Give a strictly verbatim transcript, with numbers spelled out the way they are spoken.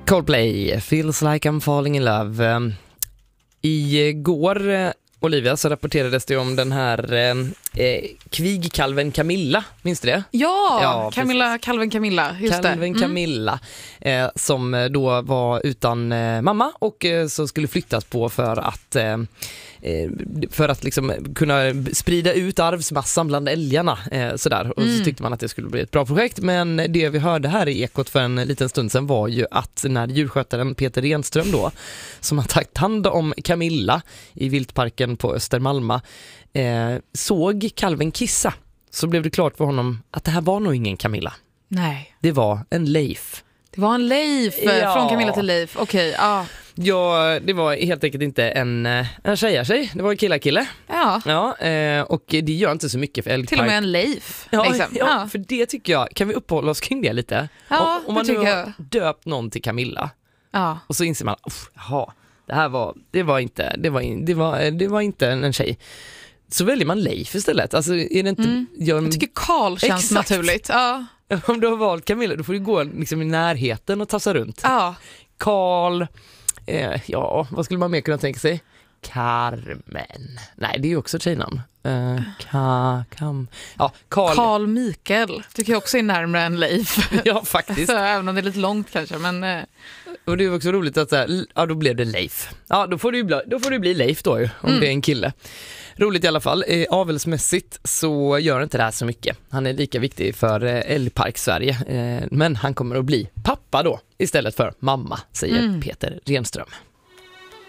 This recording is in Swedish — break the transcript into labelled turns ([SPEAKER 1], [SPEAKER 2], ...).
[SPEAKER 1] Coldplay, Feels like I'm falling in love. Igår, Olivia, så rapporterades det om den här eh, kvigkalven Camilla, minns du det?
[SPEAKER 2] Ja,
[SPEAKER 1] ja
[SPEAKER 2] Camilla, kalven Camilla, just
[SPEAKER 1] Kalven
[SPEAKER 2] det. Mm.
[SPEAKER 1] Camilla, eh, som då var utan eh, mamma och eh, så skulle flyttas på för att eh, för att liksom kunna sprida ut arvsmassan bland älgarna eh, sådär. Och mm. så tyckte man att det skulle bli ett bra projekt, men det vi hörde här i Ekot för en liten stund sedan var ju att när djurskötaren Peter Renström då, som har tagit hand om Camilla i viltparken på Östermalma, eh, såg kalven kissa, så blev det klart för honom att det här var nog ingen Camilla.
[SPEAKER 2] Nej.
[SPEAKER 1] Det var en Leif.
[SPEAKER 2] Det var en Leif,
[SPEAKER 1] ja.
[SPEAKER 2] Från Camilla till Leif. Okej, okay, ja.
[SPEAKER 1] Ja, det var helt enkelt inte en, en tjejer-tjej. Det var en killar-kille.
[SPEAKER 2] Ja.
[SPEAKER 1] Ja, och det gör inte så mycket för älgpark.
[SPEAKER 2] Till och med en Leif.
[SPEAKER 1] Ja,
[SPEAKER 2] liksom.
[SPEAKER 1] ja,
[SPEAKER 2] ja,
[SPEAKER 1] för det tycker jag. Kan vi uppehålla oss kring det lite?
[SPEAKER 2] Ja,
[SPEAKER 1] om, om man
[SPEAKER 2] det
[SPEAKER 1] nu
[SPEAKER 2] tycker
[SPEAKER 1] har
[SPEAKER 2] jag.
[SPEAKER 1] döpt någon till Camilla.
[SPEAKER 2] Ja.
[SPEAKER 1] Och så inser man, jaha, det här var, det var inte, det var, in, det var, det var inte en tjej. Så väljer man Leif istället. Alltså, är det inte,
[SPEAKER 2] mm.
[SPEAKER 1] jag,
[SPEAKER 2] jag tycker Karl känns
[SPEAKER 1] exakt.
[SPEAKER 2] naturligt. Ja.
[SPEAKER 1] Om du har valt Camilla, då får du gå liksom i närheten och tassa runt.
[SPEAKER 2] Ja.
[SPEAKER 1] Karl, eh, ja, vad skulle man mer kunna tänka sig? Carmen. Nej, det är ju också ett tjejnamn. Uh, ka, kam. Ja, Karl.
[SPEAKER 2] Karl Mikael tycker jag också är närmare än Leif.
[SPEAKER 1] Ja, faktiskt.
[SPEAKER 2] Så, även om det är lite långt kanske, men... Uh...
[SPEAKER 1] Och det är också roligt att säga, ja, då blev det Leif. Ja, då får du bli, då får du bli Leif då ju, om mm. det är en kille. Roligt i alla fall. Eh, avelsmässigt så gör inte det här så mycket. Han är lika viktig för eh, Älgpark Sverige. Eh, men han kommer att bli pappa då istället för mamma, säger mm. Peter Renström.